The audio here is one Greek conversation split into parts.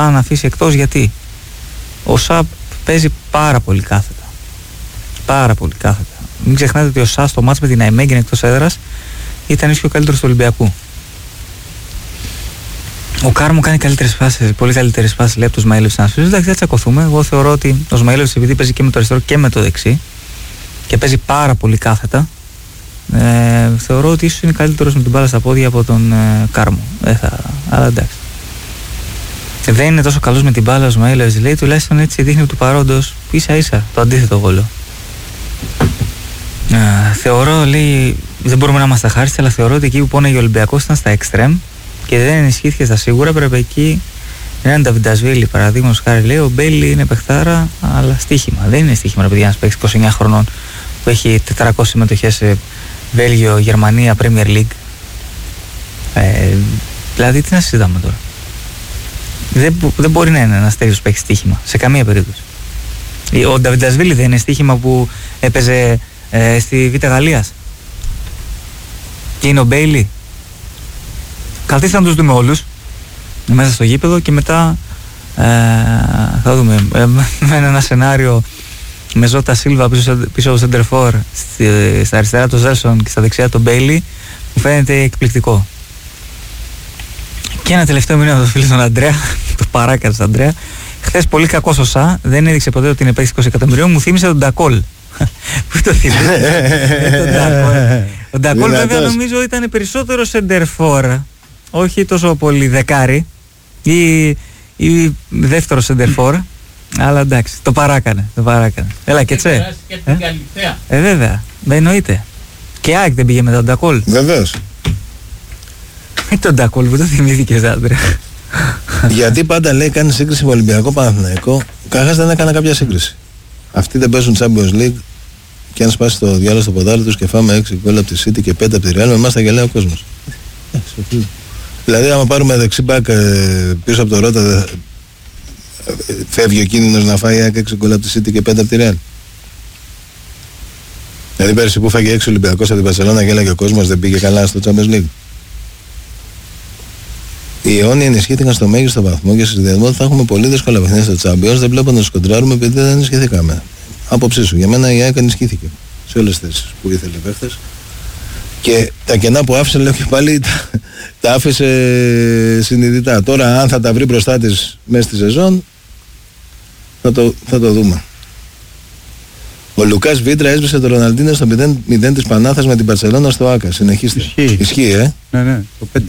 να αφήσει εκτός, γιατί ο ΣΑΠ παίζει πάρα πολύ κάθετα. Πάρα πολύ κάθετα. Μην ξεχνάτε ότι ο ΣΑ στο μάτς με την Αϊμέγγεν εκτός έδρας ήταν ίσως και ο καλύτερος του Ολυμπιακού. Ο Κάρμο κάνει καλύτερες φάσεις, πολύ καλύτερες φάσεις, λέει από το Σμαΐλοβιτς. Εντάξει, δεν θα τσακωθούμε. Εγώ θεωρώ ότι ο Σμαΐλοβιτς, επειδή παίζει και με το αριστερό και με το δεξί και παίζει πάρα πολύ κάθετα, θεωρώ ότι ίσως είναι καλύτερος με την μπάλα στα πόδια από τον Κάρμο. Αλλά εντάξει. Δεν είναι τόσο καλός με την μπάλα ο Σμαΐλοβιτς, λέει, τουλάχιστον έτσι δείχνει του παρόντος ίσα ίσα το αντίθετο γόλο. Θεωρώ, λέει, δεν μπορούμε να είμαστε αχάριστοι, αλλά θεωρώ ότι εκεί που πόνεγε ο Ολυμπιακός ήταν στα εξτρέμ και δεν ενισχύθηκε στα σίγουρα. Πρέπει εκεί έναν Νταβιντασβίλη, παραδείγματος χάρη, λέει, ο Μπέιλι είναι παιχτάρα, αλλά στοίχημα. Δεν είναι στοίχημα, ρε παιδιά, να παίξει 29 χρονών που έχει 400 συμμετοχές σε Βέλγιο, Γερμανία, Premier League. Δηλαδή, τι να συζητάμε τώρα. Δεν μπορεί να είναι ένας τέτοιος που έχει στοίχημα, σε καμία περίπτωση. Ο Νταβιντασβίλη δεν είναι στοίχημα που έπαιζε στη Β' Γαλλίας και είναι ο Μπέιλι. Καθίστε να τους δούμε όλους μέσα στο γήπεδο και μετά θα δούμε με ένα σενάριο με Ζώτα Σίλβα πίσω από Σεντερφόρ, στα αριστερά το Ζέλσον και στα δεξιά το Μπέιλι, μου φαίνεται εκπληκτικό. Και ένα τελευταίο μήνυμα από το φίλο τον Αντρέα, το παράκανε τον Αντρέα. Χθες πολύ κακός ο ΣΑ, δεν έδειξε ποτέ ότι είναι παίκτης 20 εκατομμυρίων, μου θύμισε τον Ντακόλ. Πού το θύμισε? Ο Ντακόλ βέβαια νομίζω ήταν περισσότερο σεντερφόρ, όχι τόσο πολύ δεκάρι ή δεύτερο σεντερφόρ, αλλά εντάξει, το παράκανε. Έλα και τσε. Βέβαια, δεν εννοείται. Και ΑΕΚ δεν πήγε με τον Ντακόλ. Βεβαίως. Τον Ντακόλ που το θυμήθηκες, άντρε. Γιατί πάντα λέει κάνει σύγκριση με Ολυμπιακό Παναθηναϊκό. Κάχας δεν έκανα κάποια σύγκριση. Αυτοί δεν παίζουν Champions League και αν σπάσει το διάλογο στο ποδάρι τους και φάμε 6 γκολ από τη City και 5 από τη Real, με εμάς θα γελάει ο κόσμος. Δηλαδή άμα πάρουμε δεξί μπακ πίσω από το Ρότα, φεύγει ο κίνδυνος να φάει 6 γκολ από τη City και 5 από τη Real. Δηλαδή πέρσι που φάγε 6 Ολυμπιακός από την Μπαρσελόνα γέλαγε ο κόσμος, δεν πήγε καλά στο Champions League. Οι αιώνιοι ενισχύθηκαν στο μέγιστο βαθμό και συνδυασμό θα έχουμε πολύ δύσκολα παιχνίδια στο Champions. Δεν βλέπω να τους κοντράρουμε επειδή δεν ενισχυθήκαμε. Άποψή σου. Για μένα η ΑΕΚ ενισχύθηκε σε όλες τις θέσεις που ήθελε παίχτες. Και τα κενά που άφησε, λέω και πάλι, τα άφησε συνειδητά. Τώρα, αν θα τα βρει μπροστά της μέσα στη σεζόν, θα το δούμε. Ο Λουκάς Βίτρα έσβησε το Ροναλντίνο στο 0 της Πανάθας με την Μπαρσελόνα στο ΆΚΑ. Συνεχίστε. Ισχύει, Ναι, το 5.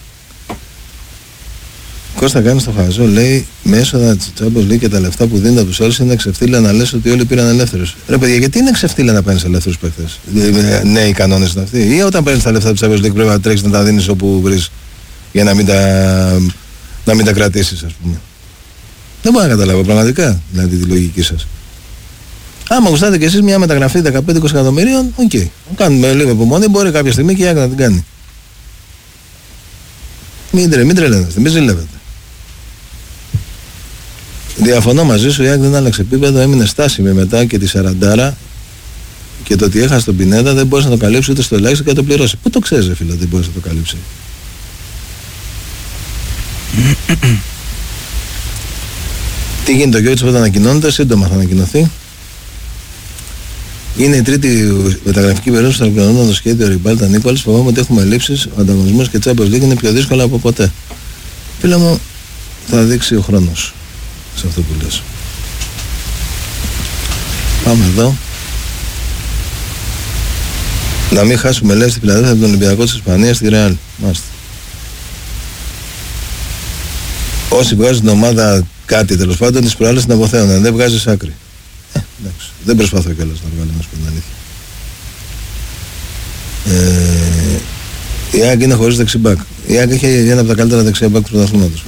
Κώστα κάνει στο χαζό, λέει, με έσοδα της Champions League και τα λεφτά που δίνει από τους άλλους είναι ξεφτύλα να λες ότι όλοι πήραν ελεύθερους. Ρε παιδιά, γιατί είναι ξεφτύλα να παίρνεις ελεύθερους παίκτες? Ναι, οι κανόνες είναι αυτοί. Ή όταν παίρνεις τα λεφτά της Champions League πρέπει να τρέξεις να τα δίνεις όπου βρεις για να μην τα κρατήσεις, ας πούμε. Δεν μπορώ να καταλάβω πραγματικά δηλαδή τη λογική σας. Άμα γουστάτε κι εσείς μια μεταγραφή 15-20 εκατομμυρίων, οκ. Κάνουμε λίγο υπομονή, μπορεί κάποια στιγμή και η ΑΕΚ να την κάνει. Μην τρελαίνεστε, μην ζηλεύετε. Διαφωνώ μαζί σου, η ΑΕΚ δεν άλλαξε επίπεδο, έμεινε στάσιμη μετά και τη 40 και το ότι έχασε τον Πινέδα δεν μπορούσε να το καλύψει ούτε στο ελάχιστο και να το πληρώσει. Πού το ξέρεις, φίλε, δεν μπορούσε να το καλύψει? Τι γίνεται, ο Γιώργης που θα ανακοινώνεται, σύντομα θα ανακοινωθεί. Είναι η τρίτη μεταγραφική περίοδος που θα ολοκληρώνονταν το σχέδιο Ριμπάλτα Νίκολας. Φοβάμαι ότι έχουμε ελλείψεις. Ο ανταγωνισμός και Champions League είναι πιο δύσκολο από ποτέ. Φίλε μου, θα δείξει ο χρόνος σε αυτό που λες. Πάμε εδώ. Να μην χάσουμε, λέει, στη Φιλαδέλφια από τον Ολυμπιακό της Ισπανίας στη Ρεάλ. Μάλιστα. Όσοι βγάζουν την ομάδα κάτι τέλος πάντων, τις προάλλες την αποθέωναν. Δεν βγάζεις άκρη. Εντάξει. Δεν προσπαθώ κιόλας να βγάλω, να σου πω την αλήθεια. Η ΑΕΚ είναι χωρίς δεξιμπάκ. Η ΑΕΚ έχει ένα από τα καλύτερα δεξιμπάκ του πρωταθλήματος.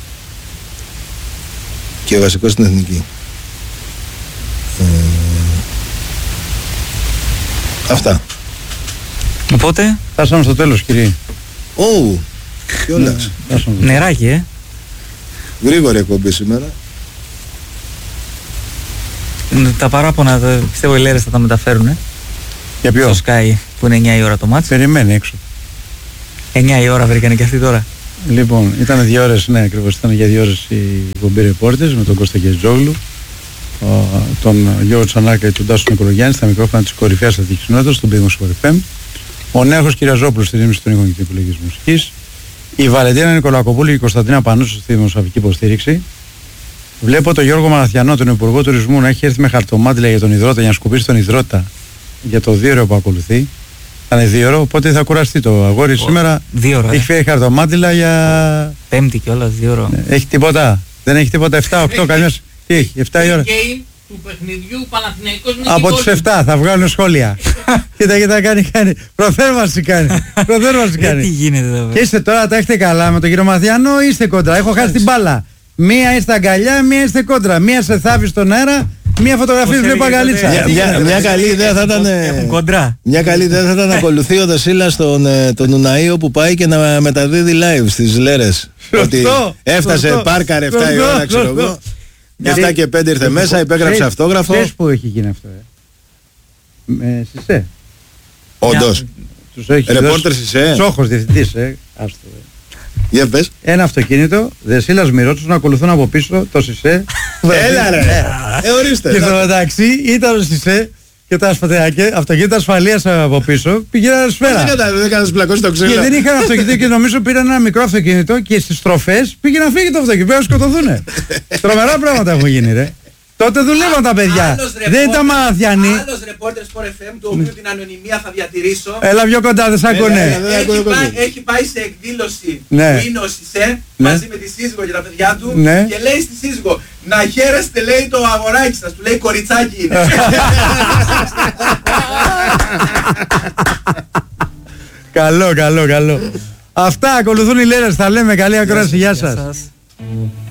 Και βασικός στην εθνική. Αυτά. Οπότε φτάσαμε στο τέλος, κύριε. Ω, κιόλας. Νεράκι, Γρήγορη εκπομπή σήμερα. Τα παράπονα, πιστεύω οι Λέρες θα τα μεταφέρουν. Για ποιο? Στο Sky που είναι 9 η ώρα το μάτς. Περιμένει έξω. 9 η ώρα βρήκανε και αυτοί τώρα. Λοιπόν, ήταν 2 ώρες, ναι, ακριβώς. Ήταν για 2 ώρες οι εκπομπή Reporters με τον Κώστα Κεζόγλου, τον Γιώργο Τσανάκα και τον Τάσο Νικολογιάννη στα μικρόφωνα της κορυφαίας αθλητικής κοινότητας, τον Πύργο Super FM. Ο Νέαρχος Κυριαζόπουλος στη ρύθμιση των ήχων και την επιλογή μουσικής. Η Βαλεντίνα Νικολακοπούλου και η Κωνσταντίνα Πανούσου στη δημοσιογραφική υποστήριξη. Βλέπω τον Γιώργο Μαναθιανό, τον Υπουργό Τουρισμού, να έχει έρθει με χαρτομάτιλα για τον υδρότα, για να σκουπίσει τον υδρότα για το 2ωρο που ακολουθεί. Θα είναι 2ωρο, οπότε θα κουραστεί το αγόρι σήμερα. 2ωρο. Έχει φέρει χαρτομάτιλα για. Πέμπτη κιόλας, 2ωρο. Έχει τίποτα. Δεν έχει τίποτα. 7-8 καμιάς. Τι έχει, 7 η ώρα. Του παιχνιδιού Παναθηναϊκός με Από τους 7 θα βγάλουν σχόλια. Κοίτα, κάνει. Προθέρμανση κάνει. Τι γίνεται εδώ. Και είστε τώρα, τα έχετε καλά με τον κύριο Μαθιανό ή είστε κόντρα? Έχω χάσει την μπάλα. Μία είστε αγκαλιά, μία είστε κόντρα. Μία σε θάβει στον αέρα, μία φωτογραφία βλέπω αγκαλίτσα. Μια καλή ιδέα θα ήταν. Έχουν κόντρα. Μια καλή ιδέα θα ήταν να ακολουθεί ο Δεσίλας τον Ουναΐο που πάει και να μεταδίδει live στις Λέρες. Ότι έφτασε, πάρκαρε 7 η ώρα, ξέρω εγώ. Και 7 και 5 ήρθε μέσα, υπέγραψε αυτόγραφο. Ξέρεις που έχει γίνει αυτό, Σισέ. Όντως. Ρεπόρτερ Σισέ. Σόχος διευθυντής, άστο. Για πες. Ένα αυτοκίνητο, Δεσίλας Μυρότσος να ακολουθούν από πίσω το Σισέ. Έλα ρε. Ορίστε. Και στο μεταξύ ήταν ο Σισέ και τα αυτοκίνητα ασφαλείας από πίσω πήγαιναν σφαίρα. Δεν έκανες πλακώσει το ξύλο. Και δεν είχαν αυτοκίνητο και νομίζω πήραν ένα μικρό αυτοκίνητο και στις στροφές πήγε να φύγει το αυτοκίνητο. Πρέπει να σκοτωθούνε. Τρομερά πράγματα έχουν γίνει, ρε. Τότε δουλεύαν τα παιδιά. Δεν ήταν Μαναθιανοί. Άλλος ρεπόρτερ Sport FM, του οποίου την ανωνυμία θα διατηρήσω. Έλα πιο κοντά, δεν σ' ακούνε. Έχει πάει σε εκδήλωση Ναι. που είναι ο Σισέ μαζί με τη σύζυγο και τα παιδιά του Ναι. και λέει στη σύζυγο να χαίρεστε, λέει, το αγοράκι σας. Του λέει κοριτσάκι είναι. Καλό. Αυτά ακολουθούν οι Λέρες. Θα λέμε καλή ακρόαση. Γεια σας.